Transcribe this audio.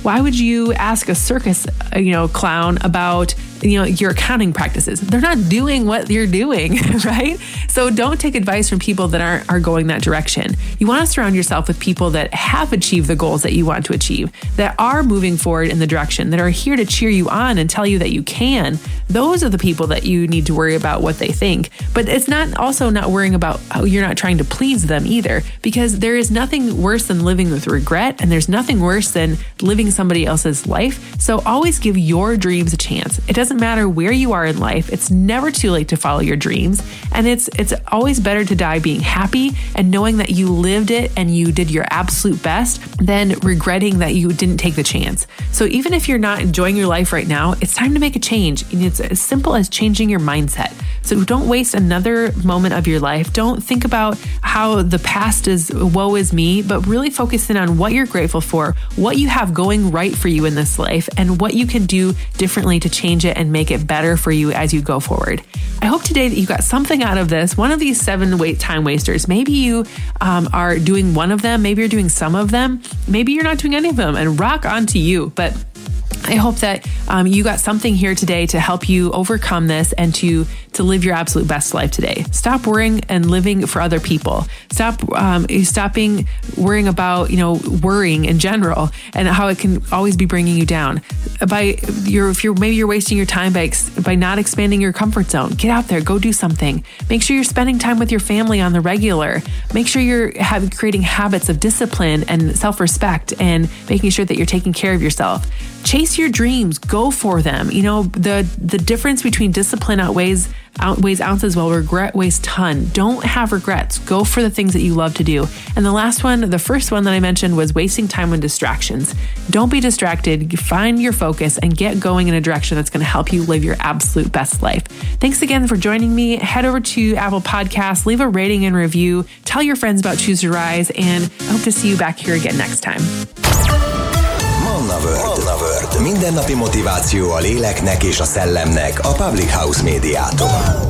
Why would you ask a circus, clown about, your accounting practices? They're not doing what you're doing, right? So don't take advice from people that are going that direction. You want to surround yourself with people that have achieved the goals that you want to achieve, that are moving forward in the direction, that are here to cheer you on and tell you that you can. Those are the people that you need to worry about what they think. But it's not worrying about how you're not trying to please them either, because there is nothing worse than living with regret, and there's nothing worse than living somebody else's life. So always give your dreams a chance. It doesn't matter where you are in life. It's never too late to follow your dreams. And it's always better to die being happy and knowing that you lived it and you did your absolute best than regretting that you didn't take the chance. So even if you're not enjoying your life right now, it's time to make a change. And it's as simple as changing your mindset. So don't waste another moment of your life. Don't think about how the past is woe is me, but really focus in on what you're grateful for, what you have going right for you in this life, and what you can do differently to change it and make it better for you as you go forward. I hope today that you got something out of this. One of these 7 time wasters. Maybe you are doing one of them. Maybe you're doing some of them. Maybe you're not doing any of them, and rock on to you. But I hope that you got something here today to help you overcome this and to live your absolute best life today. Stop worrying and living for other people. Stopping worrying about, worrying in general and how it can always be bringing you down. If you're wasting your time by not expanding your comfort zone, get out there, go do something. Make sure you're spending time with your family on the regular. Make sure you're creating habits of discipline and self-respect and making sure that you're taking care of yourself. Chase your dreams, go for them. The difference between discipline outweighs ounces, while regret weighs ton. Don't have regrets. Go for the things that you love to do. And the first one that I mentioned was wasting time on distractions. Don't be distracted. Find your focus and get going in a direction that's going to help you live your absolute best life. Thanks again for joining me. Head over to Apple Podcasts, leave a rating and review, tell your friends about Choose to Rise, and I hope to see you back here again next time. Manna World. Mindennapi motiváció a léleknek és a szellemnek a Public House Médiától.